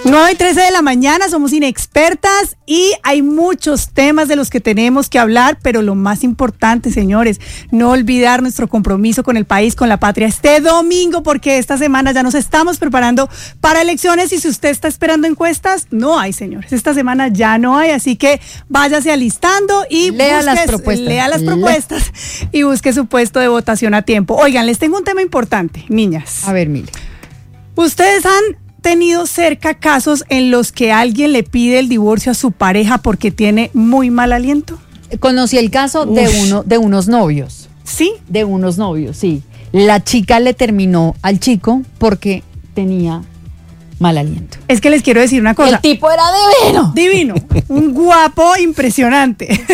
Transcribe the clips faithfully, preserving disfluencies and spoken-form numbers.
nueve y trece de la mañana, somos inexpertas y hay muchos temas de los que tenemos que hablar, pero lo más importante, señores, no olvidar nuestro compromiso con el país, con la patria, este domingo, porque esta semana ya nos estamos preparando para elecciones y si usted está esperando encuestas, no hay, señores, esta semana ya no hay, así que váyase alistando y lea busque, las propuestas, lea las lea. propuestas y busque su puesto de votación a tiempo. Oigan, les tengo un tema importante, niñas. A ver, mire. Ustedes han tenido cerca casos en los que alguien le pide el divorcio a su pareja porque tiene muy mal aliento. Conocí el caso de uno de unos novios. ¿Sí? De unos novios, sí. La chica le terminó al chico porque tenía mal aliento. Es que les quiero decir una cosa. El tipo era divino. Divino. Un guapo impresionante.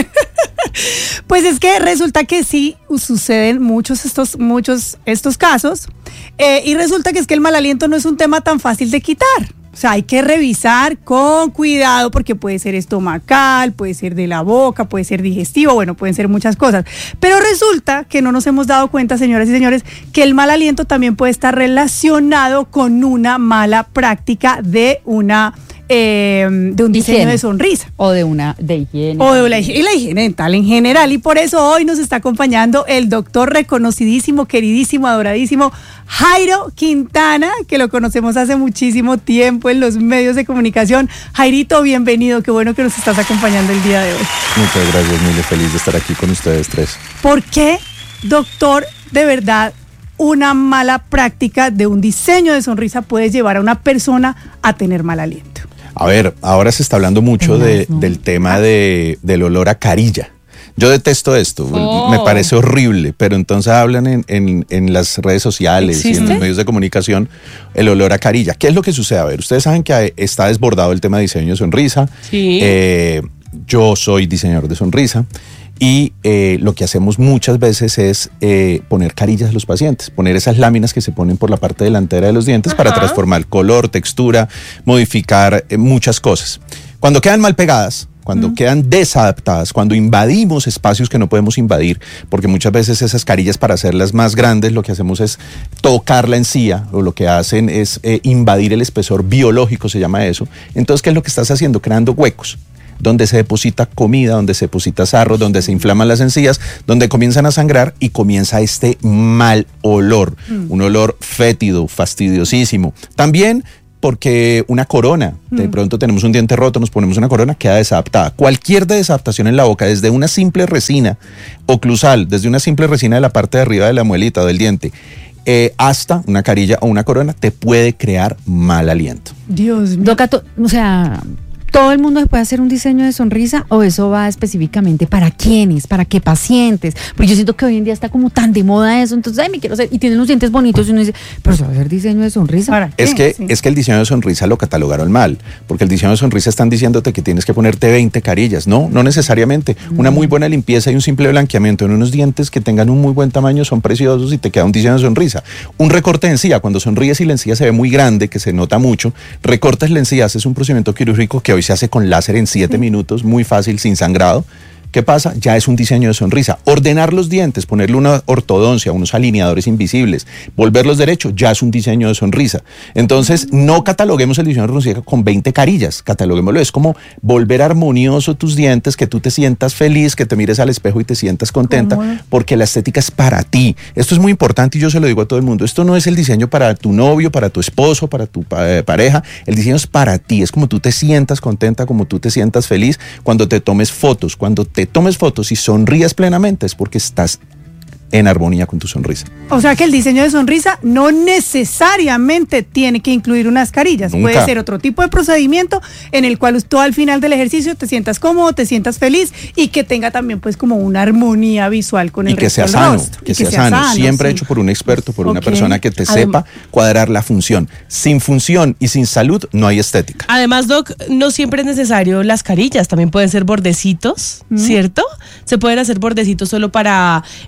Pues es que resulta que sí suceden muchos estos, muchos estos casos eh, y resulta que es que el mal aliento no es un tema tan fácil de quitar. O sea, hay que revisar con cuidado porque puede ser estomacal, puede ser de la boca, puede ser digestivo, bueno, pueden ser muchas cosas. Pero resulta que no nos hemos dado cuenta, señoras y señores, que el mal aliento también puede estar relacionado con una mala práctica de una... Eh, de un diseño higiene. de sonrisa. O de una de higiene. O de la, y la higiene dental en general. Y por eso hoy nos está acompañando el doctor reconocidísimo, queridísimo, adoradísimo Jairo Quintana, que lo conocemos hace muchísimo tiempo en los medios de comunicación. Jairito, bienvenido, qué bueno que nos estás acompañando el día de hoy. Muchas gracias, Mile, feliz de estar aquí con ustedes tres. ¿Por qué, doctor, de verdad, una mala práctica de un diseño de sonrisa puede llevar a una persona a tener mal aliento? A ver, ahora se está hablando mucho de, del tema de, del olor a carilla. Yo detesto esto, oh. me parece horrible, pero entonces hablan en, en, en las redes sociales ¿Existe? y en los medios de comunicación el olor a carilla. ¿Qué es lo que sucede? A ver, ustedes saben que está desbordado el tema de diseño de sonrisa. Sí. Eh, yo soy diseñador de sonrisa. Y eh, lo que hacemos muchas veces es eh, poner carillas a los pacientes, poner esas láminas que se ponen por la parte delantera de los dientes Ajá. para transformar color, textura, modificar eh, muchas cosas. Cuando quedan mal pegadas, cuando mm. quedan desadaptadas, cuando invadimos espacios que no podemos invadir, porque muchas veces esas carillas para hacerlas más grandes lo que hacemos es tocar la encía, o lo que hacen es eh, invadir el espesor biológico, se llama eso. Entonces, ¿qué es lo que estás haciendo? Creando huecos donde se deposita comida, donde se deposita sarro, donde se inflaman las encías, donde comienzan a sangrar y comienza este mal olor, mm. un olor fétido, fastidiosísimo. También porque una corona, de pronto tenemos un diente roto, nos ponemos una corona, queda desadaptada. Cualquier desadaptación en la boca, desde una simple resina oclusal, desde una simple resina de la parte de arriba de la muelita o del diente, eh, hasta una carilla o una corona, te puede crear mal aliento. Dios mío. Doca, o sea... ¿Todo el mundo puede hacer un diseño de sonrisa o eso va específicamente para quiénes, para qué pacientes? Porque yo siento que hoy en día está como tan de moda eso, entonces, ay, me quiero hacer, y tienen los dientes bonitos y uno dice, pero ¿se va a hacer diseño de sonrisa? ¿Para qué? Es que, sí. es que el diseño de sonrisa lo catalogaron mal, porque el diseño de sonrisa están diciéndote que tienes que ponerte veinte carillas, no, no necesariamente. Mm. Una muy buena limpieza y un simple blanqueamiento en unos dientes que tengan un muy buen tamaño son preciosos y te queda un diseño de sonrisa. Un recorte de encía, cuando sonríes y la encía se ve muy grande, que se nota mucho, recortas la encía, haces un procedimiento quirúrgico que hoy se hace con láser en siete sí. minutos, muy fácil, sin sangrado. ¿Qué pasa? Ya es un diseño de sonrisa. Ordenar los dientes, ponerle una ortodoncia, unos alineadores invisibles, volverlos derechos, ya es un diseño de sonrisa. Entonces, no cataloguemos el diseño de sonrisa con veinte carillas, cataloguémoslo, es como volver armonioso tus dientes, que tú te sientas feliz, que te mires al espejo y te sientas contenta, ¿Cómo? Porque la estética es para ti. Esto es muy importante y yo se lo digo a todo el mundo. Esto no es el diseño para tu novio, para tu esposo, para tu eh, pareja. El diseño es para ti, es como tú te sientas contenta, como tú te sientas feliz cuando te tomes fotos, cuando te te tomes fotos y sonrías plenamente es porque estás en armonía con tu sonrisa. O sea que el diseño de sonrisa no necesariamente tiene que incluir unas carillas. Nunca. Puede ser otro tipo de procedimiento en el cual tú al final del ejercicio te sientas cómodo, te sientas feliz y que tenga también pues como una armonía visual con el y que resto sea del sano, rostro. que, y sea que sea sano, sano siempre sí. hecho por un experto, por okay. una persona que te Adem- sepa cuadrar la función. Sin función y sin salud no hay estética. Además, Doc, no siempre es necesario las carillas, también pueden ser bordecitos, mm. ¿cierto? Se pueden hacer bordecitos solo para eh,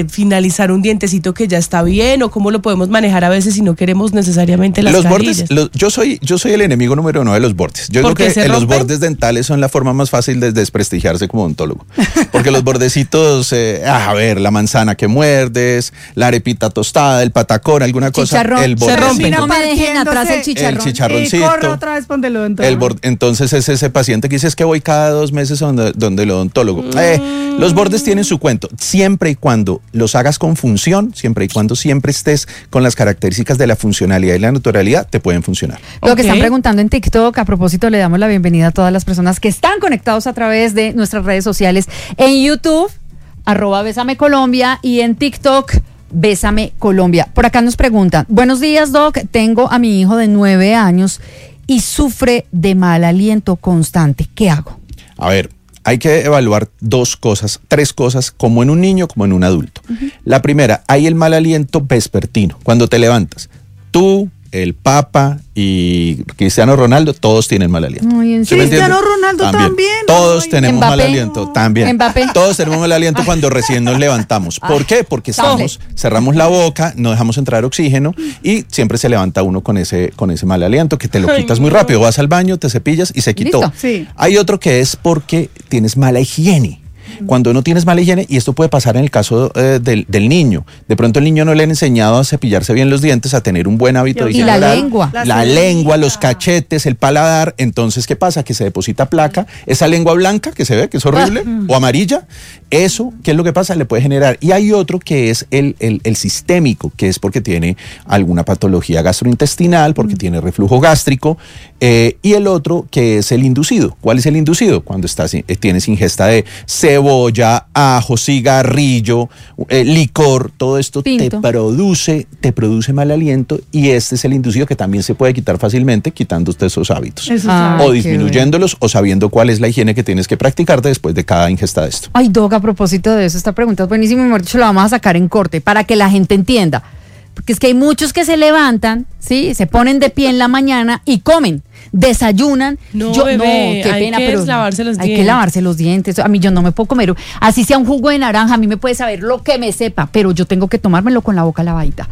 de finalizar un dientecito que ya está bien, o cómo lo podemos manejar a veces si no queremos necesariamente las los carillas? bordes, los, yo soy yo soy el enemigo número uno de los bordes. Yo creo ¿Por qué que se eh, los rompen? bordes dentales son la forma más fácil de desprestigiarse como odontólogo. Porque los bordecitos, eh, a ver, la manzana que muerdes, la arepita tostada, el patacón, alguna cosa, Chicharrón. el borde Se rompen. Termina No me dejen atrás el partiéndose. chicharrón. El chicharroncito. Y corre otra vez por el odontólogo. El bord- entonces es ese paciente que dice es que voy cada dos meses donde, donde el odontólogo. Eh, los bordes tienen su cuento, siempre y cuando los hagas con función, siempre y cuando siempre estés con las características de la funcionalidad y la naturalidad, te pueden funcionar. Lo que Ok. están preguntando en TikTok, a propósito, le damos la bienvenida a todas las personas que están conectados a través de nuestras redes sociales, en YouTube, arroba Bésame Colombia, y en TikTok, Bésame Colombia. Por acá nos preguntan, buenos días, Doc, tengo a mi hijo de nueve años y sufre de mal aliento constante. ¿Qué hago? A ver, hay que evaluar dos cosas, tres cosas, como en un niño, como en un adulto. La primera, hay el mal aliento vespertino, cuando te levantas. Tú, el Papa y Cristiano Ronaldo, todos tienen mal aliento. Ay, ¿en ¿Sí me serio? Cristiano entiendes? Ronaldo también. Todos Ay, tenemos Mbappé. mal aliento, también. Mbappé. Todos tenemos mal aliento cuando recién nos levantamos. ¿Por qué? Porque estamos, cerramos la boca, no dejamos entrar oxígeno y siempre se levanta uno con ese, con ese mal aliento que te lo Ay, quitas muy no. rápido. Vas al baño, te cepillas y se quitó. Listo. Sí. Hay otro que es porque tienes mala higiene. Cuando no tienes mala higiene, y esto puede pasar en el caso eh, del, del niño, de pronto el niño no le han enseñado a cepillarse bien los dientes, a tener un buen hábito de Y higiene la oral, lengua. la, La lengua, cebollita. los cachetes, el paladar. Entonces, ¿qué pasa? Que se deposita placa, esa lengua blanca que se ve, que es horrible, o amarilla, eso, ¿qué es lo que pasa? Le puede generar. Y hay otro que es el, el, el sistémico, que es porque tiene alguna patología gastrointestinal, porque tiene reflujo gástrico, eh, y el otro que es el inducido. ¿Cuál es el inducido? Cuando estás, eh, tienes ingesta de cebolla, ajo, cigarrillo, eh, licor, todo esto Tinto. te produce, te produce mal aliento, y este es el inducido que también se puede quitar fácilmente quitando usted esos hábitos. Eso Ah. sí. O Ay, qué disminuyéndolos o sabiendo cuál es la higiene que tienes que practicarte después de cada ingesta de esto. Ay, Doc, a propósito de eso, esta pregunta es buenísima y mejor dicho, la vamos a sacar en corte para que la gente entienda. Porque es que hay muchos que se levantan, ¿sí? Se ponen de pie en la mañana y comen, desayunan. No, yo, bebé, qué hay pena, que pero lavarse los hay que dientes. lavarse los dientes. A mí yo no me puedo comer, así sea un jugo de naranja, a mí me puede saber lo que me sepa, pero yo tengo que tomármelo con la boca lavadita.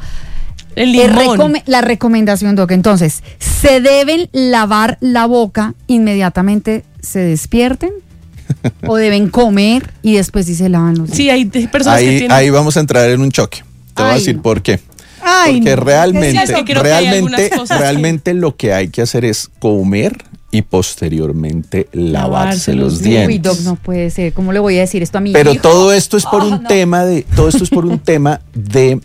El Eh, limón. recome- la recomendación, Doc, entonces, ¿se deben lavar la boca inmediatamente se despierten? ¿O deben comer y después sí se lavan los dientes? Sí, hay de- personas que Ahí, tienen... ahí vamos a entrar en un choque. Te voy a Ay, decir no. por qué. Ay, Porque no. realmente, Es que creo que hay realmente, algunas cosas que- realmente lo que hay que hacer es comer y posteriormente lavarse, Lavarse los los dientes. Uy, Doc, no puede ser. ¿Cómo le voy a decir esto a mi Pero hijo? todo esto es por Oh, un no. tema de, todo esto es por un tema de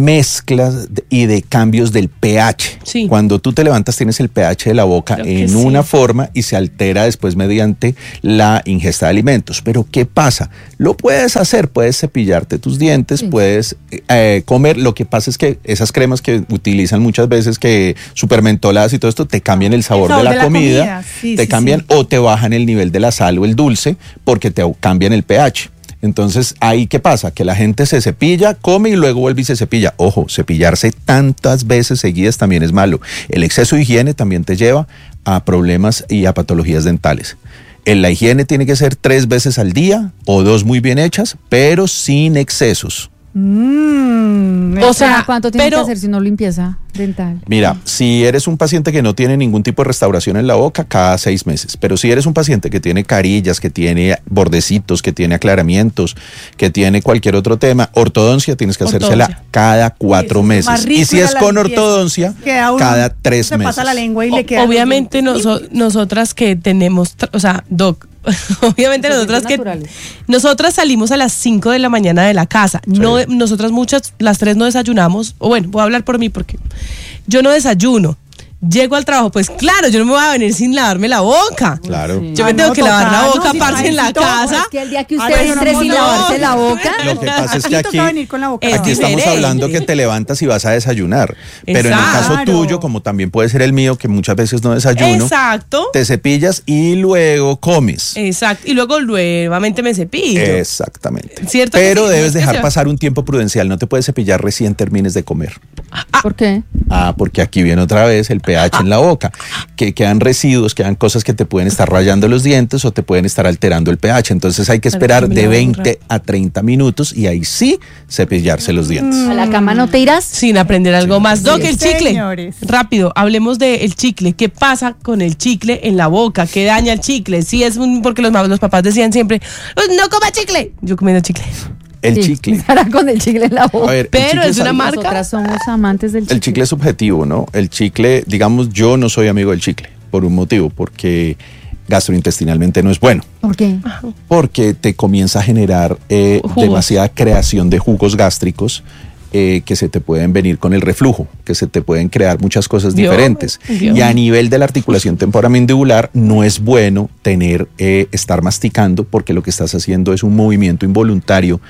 mezclas de- y de cambios del pH. Sí. Cuando tú te levantas tienes el pH de la boca Creo que en sí. una forma y se altera después mediante la ingesta de alimentos. Pero ¿qué pasa? Lo puedes hacer, puedes cepillarte tus dientes, Sí. puedes eh, comer. Lo que pasa es que esas cremas que utilizan muchas veces, que supermentoladas y todo esto, te cambian el sabor, sabor de la de la comida, comida. Sí, te sí, cambian sí. o te bajan el nivel de la sal o el dulce porque te cambian el pH. Entonces, ¿ahí qué pasa? Que la gente se cepilla, come y luego vuelve y se cepilla. Ojo, cepillarse tantas veces seguidas también es malo. El exceso de higiene también te lleva a problemas y a patologías dentales. En la higiene tiene que ser tres veces al día o dos muy bien hechas, pero sin excesos. Mm, O O sea, sea, ¿cuánto tiene pero- que hacer si no limpieza dental? Mira, si eres un paciente que no tiene ningún tipo de restauración en la boca, cada seis meses. Pero si eres un paciente que tiene carillas, que tiene bordecitos, que tiene aclaramientos, que tiene cualquier otro tema, ortodoncia, tienes que hacérsela Ortodoncia. cada cuatro Eso es lo más meses. rico Y si de es la con limpieza. ortodoncia, Queda uno- cada tres se meses. pasa la lengua y le O- queda. obviamente noso- nosotras que tenemos, tra- o sea, Doc, obviamente Los nosotras que dientes naturales. nosotras salimos a las cinco de la mañana de la casa. No, nosotras muchas, las tres no desayunamos, o bueno, voy a hablar por mí porque yo no desayuno. Llego al trabajo, pues claro, yo no me voy a venir sin lavarme la boca. Claro. Yo me Ah, tengo no, que lavar la total, boca, no, sí, parce, en la necesito- casa. Es que el día que Ay, usted pero entre no, sin no. lavarse la boca, Lo que pasa es que Aquí toca aquí, venir con la boca Es aquí estamos diferente. hablando que te levantas y vas a desayunar. Pero en el caso Exacto. tuyo, como también puede ser el mío, que muchas veces no desayuno, Exacto. te cepillas y luego comes. Exacto. Y luego nuevamente me cepillo. Exactamente. Cierto que Pero sí, no debes es que dejar sea- pasar un tiempo prudencial. No te puedes cepillar recién termines de comer. ¿por qué? Ah, porque aquí viene otra vez el pH en la boca, que quedan residuos, quedan cosas que te pueden estar rayando los dientes o te pueden estar alterando el pH. Entonces hay que esperar de veinte a treinta minutos y ahí sí cepillarse los dientes. ¿A la cama no te irás? Sin aprender algo Sí. más. Doc, el chicle. Señores. Rápido, hablemos del chicle. ¿Qué pasa con el chicle en la boca? ¿Qué daña el chicle? Sí, es un, porque los, los papás decían siempre, no coma chicle. Yo comiendo chicle. El Sí, chicle. estará con el chicle en la boca. A ver, el Pero chicle es una algo- marca. Nosotras somos amantes del chicle. El chicle es subjetivo, ¿no? El chicle, digamos, yo no soy amigo del chicle por un motivo, porque gastrointestinalmente no es bueno. ¿Por qué? Porque te comienza a generar eh, Jugos. demasiada creación de jugos gástricos eh, que se te pueden venir con el reflujo, que se te pueden crear muchas cosas Dios, diferentes. Dios. Y a nivel de la articulación temporomandibular no es bueno tener, eh, estar masticando, porque lo que estás haciendo es un movimiento involuntario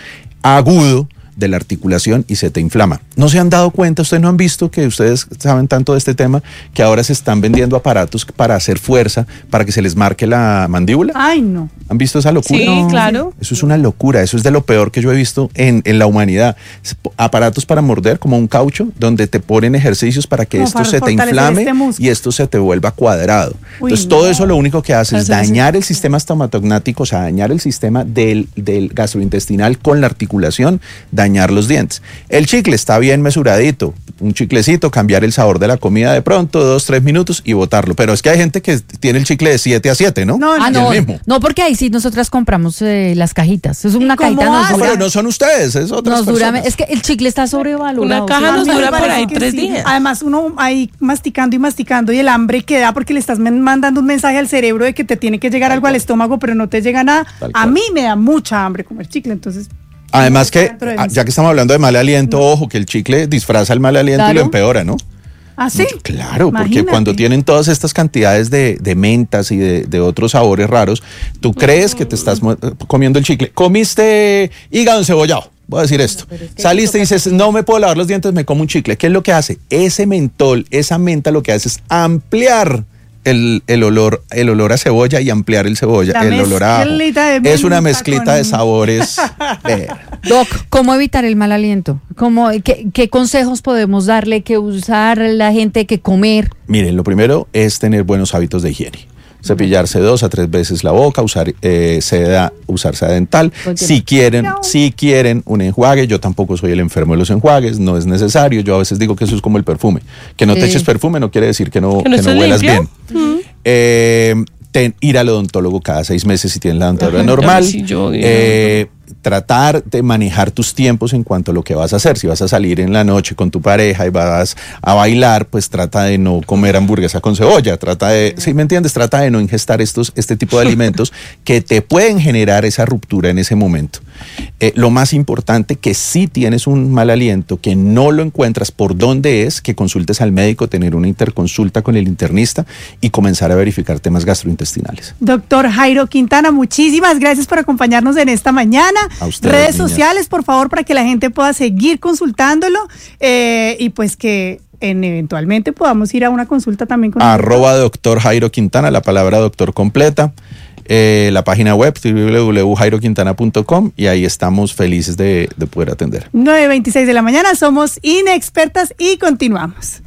agudo de la articulación y se te inflama. ¿No se han dado cuenta, ustedes no han visto que ustedes saben tanto de este tema, que ahora se están vendiendo aparatos para hacer fuerza, para que se les marque la mandíbula? Ay, no. ¿Han visto esa locura? Sí, No. claro. Eso es una locura, eso es de lo peor que yo he visto en, en la humanidad. Es- Aparatos para morder, como un caucho, donde te ponen ejercicios para que Como esto para se te fortalecer inflame este músculo. y esto se te vuelva cuadrado. Uy, Entonces no. todo eso lo único que hace es Para hacer dañar el sistema estomatognático, o sea, dañar el sistema del, del gastrointestinal con la articulación, dañar los dientes. El chicle está bien mesuradito, un chiclecito, cambiar el sabor de la comida de pronto, dos, tres minutos y botarlo. Pero es que hay gente que tiene el chicle de siete a siete, ¿no? No, Ah, Y no, el mismo. no, porque ahí sí nosotras compramos eh, las cajitas. Es una cómo cajita, nos hace? No, dura. pero no son ustedes, es otras Nos dura, personas. es que el chicle está sobrevalorado. Una caja ¿sí? nos A mí me dura por parece ahí que tres sí. días. Además, uno ahí masticando y masticando y el hambre que da porque le estás men- mandando un mensaje al cerebro de que te tiene que llegar algo al estómago, pero no te llega nada. Tal A cual. mí me da mucha hambre comer chicle, entonces. Además que, Dentro de ah, mis- ya que estamos hablando de mal aliento, ojo, que el chicle disfraza el mal aliento y Claro. lo empeora, ¿no? ¿Ah, sí? Claro, porque Imagínate. cuando tienen todas estas cantidades de, de mentas y de, de otros sabores raros, tú crees que te estás mu- comiendo el chicle. Comiste hígado encebollado. Voy a decir esto. Saliste y dices, no me puedo lavar los dientes, me como un chicle. ¿Qué es lo que hace? Ese mentol, esa menta lo que hace es ampliar el, el olor, el olor a cebolla y ampliar el cebolla, La el olor a ajo. mezclita de Es una menta mezclita con- de sabores. eh, Doc, ¿cómo evitar el mal aliento? ¿Cómo, qué, qué consejos podemos darle? ¿Qué usar la gente? ¿Qué comer? Miren, lo primero es tener buenos hábitos de higiene. Cepillarse dos a tres veces la boca, usar eh, seda, usar seda dental. Todo el Si tiempo. quieren, si quieren un enjuague, yo tampoco soy el enfermo de los enjuagues, no es necesario. Yo a veces digo que eso es como el perfume. Que no te Sí. eches perfume no quiere decir que no, ¿Que no que no estés huelas limpio? bien. Eh, ten- ir al odontólogo cada seis meses si tienes la dentadura Ajá, normal. sí, yo- Eh, tratar de manejar tus tiempos en cuanto a lo que vas a hacer. Si vas a salir en la noche con tu pareja y vas a bailar, pues trata de no comer hamburguesa con cebolla. Trata de, ¿sí me entiendes? Trata de no ingestar estos, este tipo de alimentos que te pueden generar esa ruptura en ese momento. Eh, lo más importante, que si tienes un mal aliento, que no lo encuentras por dónde es, que consultes al médico, tener una interconsulta con el internista y comenzar a verificar temas gastrointestinales. Doctor Jairo Quintana, muchísimas gracias por acompañarnos en esta mañana. A ustedes, Redes niñas. sociales, por favor, para que la gente pueda seguir consultándolo eh, y pues que en, eventualmente podamos ir a una consulta también con Arroba doctor Jairo Quintana, la palabra doctor completa. Eh, la página web doble u doble u doble u punto jairo quintana punto com y ahí estamos felices de, de poder atender. nueve veintiséis de la mañana. Somos inexpertas y continuamos.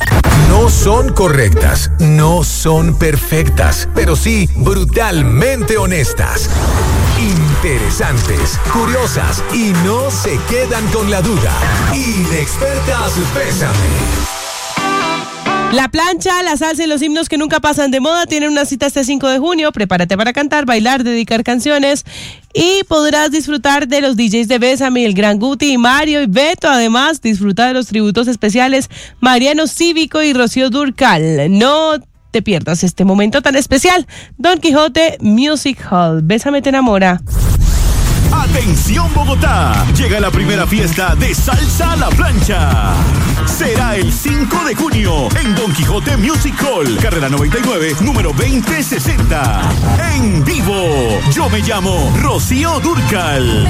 No son correctas, no son perfectas, pero sí brutalmente honestas. Interesantes, curiosas y no se quedan con la duda. Inexpertas, pésame. La plancha, la salsa y los himnos que nunca pasan de moda tienen una cita este cinco de junio. Prepárate para cantar, bailar, dedicar canciones y podrás disfrutar de los D Js de Bésame, el Gran Guti, y Mario y Beto. Además, disfruta de los tributos especiales Mariano Cívico y Rocío Dúrcal. No te pierdas este momento tan especial. Don Quijote Music Hall. Bésame te enamora. Atención Bogotá, llega la primera fiesta de Salsa a la Plancha. Será el cinco de junio en Don Quijote Music Hall, carrera noventa y nueve, número veinte sesenta. En vivo, yo me llamo Rocío Dúrcal.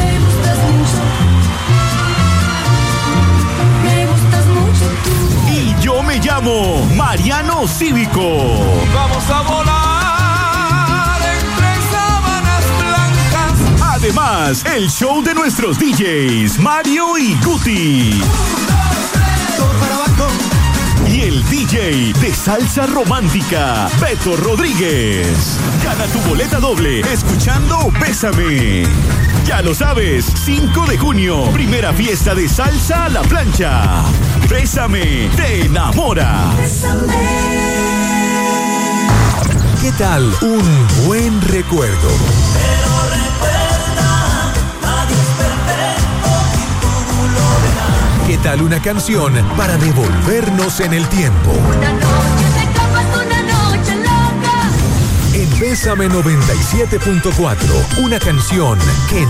Y yo me llamo Mariano Cívico. Vamos a volar entre sábanas blancas. Además, el show de nuestros D Js, Mario y Guti. Y el D J de salsa romántica, Beto Rodríguez. Gana tu boleta doble escuchando Bésame. Ya lo sabes, cinco de junio, primera fiesta de salsa a la plancha. Bésame, te enamora. ¿Qué tal un buen recuerdo? ¿Qué tal una canción para devolvernos en el tiempo? Una noche de copas, una noche loca. En Bésame noventa y siete punto cuatro, una canción que